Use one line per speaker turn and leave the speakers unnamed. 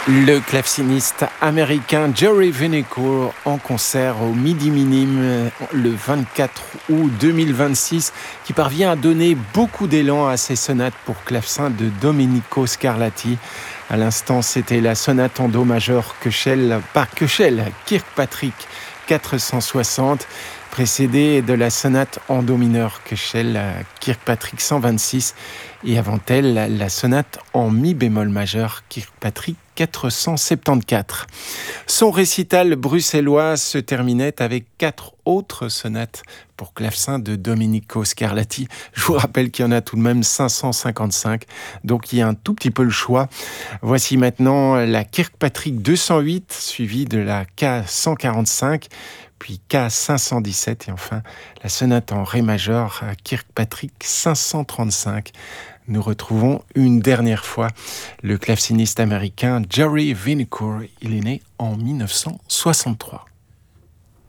Le claveciniste américain Jerry Vinicourt en concert au Midi Minime le 24 août 2026 qui parvient à donner beaucoup d'élan à ses sonates pour clavecin de Domenico Scarlatti. À l'instant, c'était la sonate en do majeur par Köchel, Kirkpatrick 460, précédée de la sonate en do mineur Köchel, Kirkpatrick 126, et avant elle, la sonate en mi bémol majeur Kirkpatrick 474. Son récital bruxellois se terminait avec 4 autres sonates pour clavecin de Domenico Scarlatti. Je vous rappelle qu'il y en a tout de même 555, donc il y a un tout petit peu le choix. Voici maintenant la Kirkpatrick 208, suivie de la K145, puis K517 et enfin la sonate en ré majeur Kirkpatrick 535. Nous retrouvons une dernière fois le claveciniste américain Jerry Vinicourt. Il est né en 1963.